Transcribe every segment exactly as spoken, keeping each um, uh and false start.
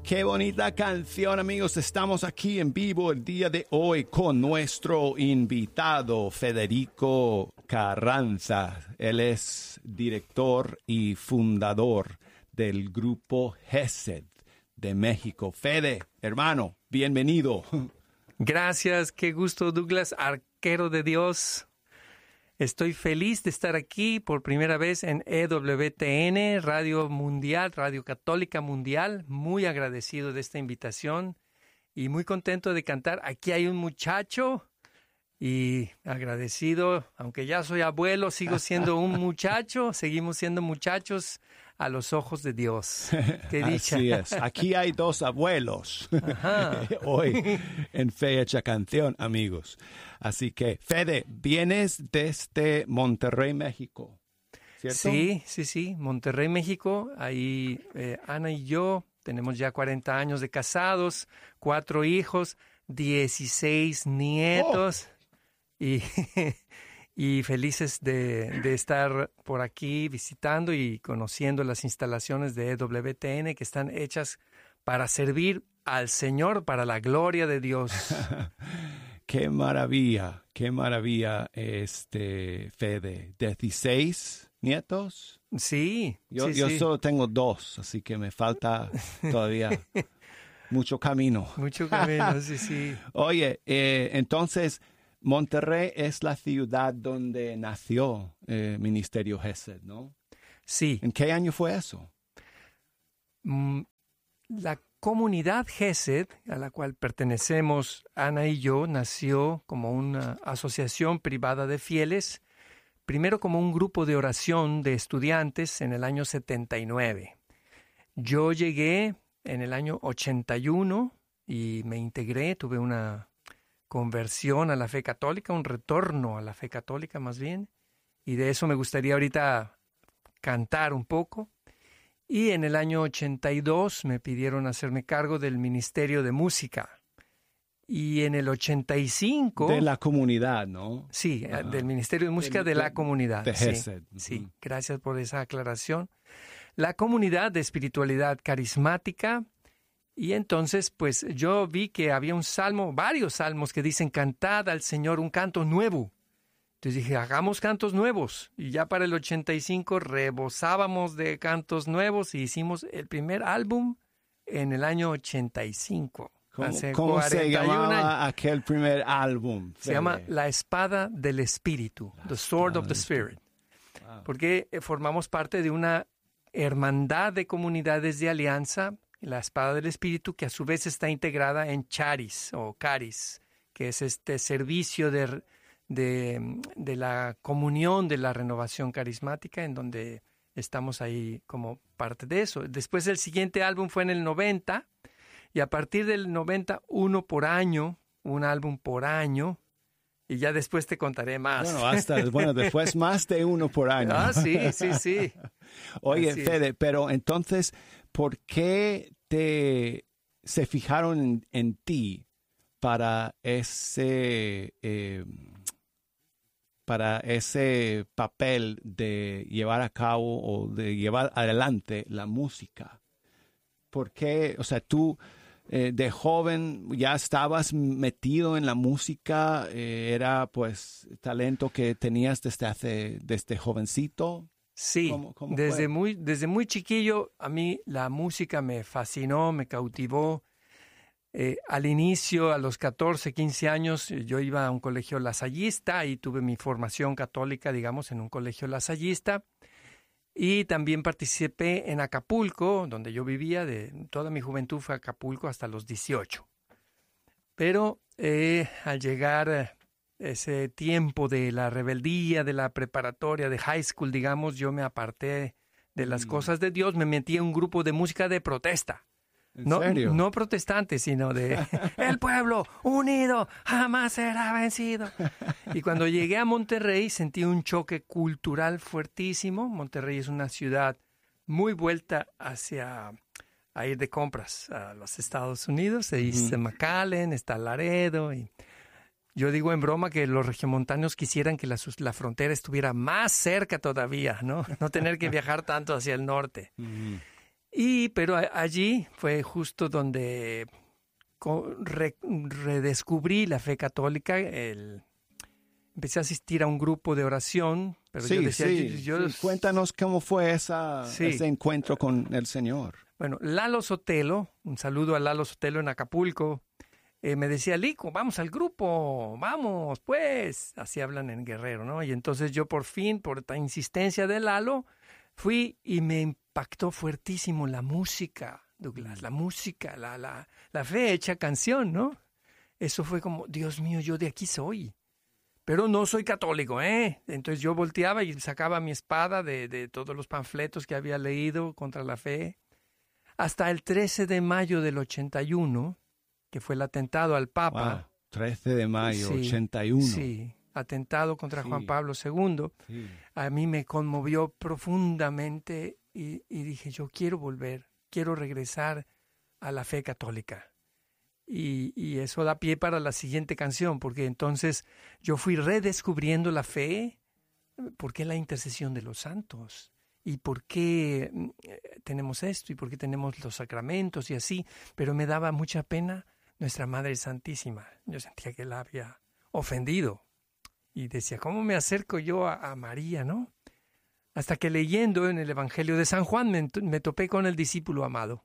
Qué bonita canción, amigos. Estamos aquí en vivo el día de hoy con nuestro invitado Federico Carranza. Él es director y fundador del grupo Gesed de México. Fede, hermano, bienvenido. Gracias, qué gusto, Douglas, arquero de Dios. Estoy feliz de estar aquí por primera vez en E W T N, Radio Mundial, Radio Católica Mundial. Muy agradecido de esta invitación y muy contento de cantar. Aquí hay un muchacho y agradecido, aunque ya soy abuelo, sigo siendo un muchacho. Seguimos siendo muchachos a los ojos de Dios. Qué dicha. Así es. Aquí hay dos abuelos hoy en Fecha Canción, amigos. Así que, Fede, vienes desde Monterrey, México, ¿cierto? Sí, sí, sí. Monterrey, México. Ahí eh, Ana y yo tenemos ya cuarenta años de casados, cuatro hijos, dieciséis nietos. Oh. Y, y felices de, de estar por aquí visitando y conociendo las instalaciones de E W T N que están hechas para servir al Señor, para la gloria de Dios. Qué maravilla, qué maravilla, este, Fede. ¿dieciséis nietos? Sí. Yo, sí, yo sí. solo tengo dos, así que me falta todavía mucho camino. Mucho camino, sí, sí. Oye, eh, entonces, Monterrey es la ciudad donde nació el eh, Ministerio Gesed, ¿no? Sí. ¿En qué año fue eso? Mm, la comunidad Gesed, a la cual pertenecemos Ana y yo, nació como una asociación privada de fieles, primero como un grupo de oración de estudiantes en el año setenta y nueve. Yo llegué en el año ochenta y uno y me integré, tuve una conversión a la fe católica, un retorno a la fe católica más bien, y de eso me gustaría ahorita cantar un poco. Y en el año ochenta y dos me pidieron hacerme cargo del Ministerio de Música. Y en el ochenta y cinco... De la comunidad, ¿no? Sí, Ajá. Del Ministerio de Música de, de la comunidad. De Gesed. Sí, sí, gracias por esa aclaración. La comunidad de espiritualidad carismática. Y entonces, pues, yo vi que había un salmo, varios salmos que dicen, cantad al Señor un canto nuevo. Entonces dije, hagamos cantos nuevos. Y ya para el ochenta y cinco rebosábamos de cantos nuevos y hicimos el primer álbum en el año ochenta y cinco. ¿Cómo, ¿cómo se llamaba años. aquel primer álbum? Se llama La Espada del Espíritu, La The Sword of the Spirit. Wow. Porque formamos parte de una hermandad de comunidades de alianza, la Espada del Espíritu, que a su vez está integrada en Charis o Caris, que es este servicio de, de, de la comunión de la renovación carismática, en donde estamos ahí como parte de eso. Después el siguiente álbum fue en el noventa, y a partir del noventa, uno por año, un álbum por año, y ya después te contaré más. Bueno, hasta, bueno, después más de uno por año. Ah, sí, sí, sí. Oye, Así Fede, es. pero entonces, ¿por qué te se fijaron en, en ti para ese eh, para ese papel de llevar a cabo o de llevar adelante la música? ¿Por qué? O sea, tú eh, de joven ya estabas metido en la música, eh, era pues talento que tenías desde hace desde jovencito. Sí, ¿Cómo, cómo desde fue? muy desde muy chiquillo a mí la música me fascinó, me cautivó. Eh, al inicio, a los catorce, quince años, yo iba a un colegio lasallista y tuve mi formación católica, digamos, en un colegio lasallista. Y también participé en Acapulco, donde yo vivía, de toda mi juventud fue Acapulco hasta los dieciocho. Pero eh, al llegar ese tiempo de la rebeldía, de la preparatoria, de high school, digamos, yo me aparté de las mm. cosas de Dios, me metí en un grupo de música de protesta. ¿En no, serio? No protestante, sino de el pueblo unido jamás será vencido. Y cuando llegué a Monterrey sentí un choque cultural fuertísimo. Monterrey es una ciudad muy vuelta hacia a ir de compras a los Estados Unidos. Ahí está uh-huh. McAllen, está Laredo. Y yo digo en broma que los regiomontanos quisieran que la, la frontera estuviera más cerca todavía, ¿no? No tener que viajar tanto hacia el norte. Uh-huh. Y, pero a- allí fue justo donde co- re- redescubrí la fe católica. El, empecé a asistir a un grupo de oración, pero sí, yo decía, sí, yo, yo- sí. Cuéntanos cómo fue esa, Sí. ese encuentro con el Señor. Bueno, Lalo Sotelo, un saludo a Lalo Sotelo en Acapulco, eh, me decía, Lico, vamos al grupo, vamos, pues. Así hablan en Guerrero, ¿no? Y entonces yo por fin, por esta insistencia de Lalo, fui y me impactó fuertísimo la música, Douglas, la música, la, la, la fe hecha canción, ¿no? Eso fue como, Dios mío, yo de aquí soy. Pero no soy católico, ¿eh? Entonces yo volteaba y sacaba mi espada de, de todos los panfletos que había leído contra la fe. Hasta el trece de mayo del ochenta y uno, que fue el atentado al Papa. Wow. trece de mayo, Sí, ochenta y uno. Sí, atentado contra Sí. Juan Pablo segundo. Sí. A mí me conmovió profundamente y, y dije, yo quiero volver, quiero regresar a la fe católica. Y, y eso da pie para la siguiente canción, porque entonces yo fui redescubriendo la fe, por qué la intercesión de los santos, y por qué mm, eh, tenemos esto, y por qué tenemos los sacramentos y así, pero me daba mucha pena nuestra Madre Santísima. Yo sentía que la había ofendido. Y decía, ¿cómo me acerco yo a, a María, no? Hasta que leyendo en el Evangelio de San Juan me, me topé con el discípulo amado.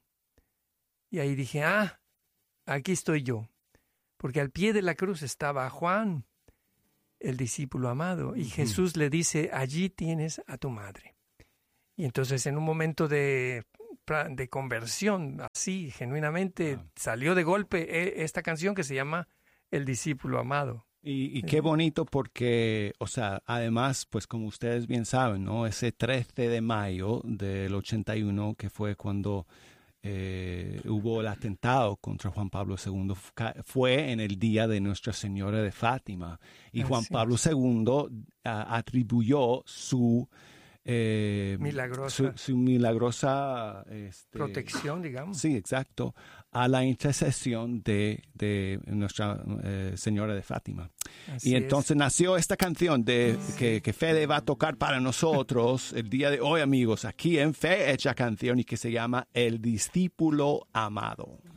Y ahí dije, ah, aquí estoy yo. Porque al pie de la cruz estaba Juan, el discípulo amado. Y Ujú. Jesús le dice, allí tienes a tu madre. Y entonces en un momento de, de conversión, así, genuinamente, Ah. salió de golpe eh, esta canción que se llama El discípulo amado. Y, y qué bonito porque, o sea, además, pues como ustedes bien saben, ¿no? Ese trece de mayo del ochenta y uno, que fue cuando eh, hubo el atentado contra Juan Pablo segundo, ca- fue en el día de Nuestra Señora de Fátima. Y Juan Así Pablo es. segundo a- atribuyó su... eh, Milagrosa. Su, su milagrosa... este, Protección, digamos. Sí, exacto, a la intercesión de, de Nuestra eh, Señora de Fátima. Así Y es. entonces nació esta canción de, que, que Fede va a tocar para nosotros el día de hoy, amigos, aquí en Fe Hecha Canción, y que se llama El Discípulo Amado.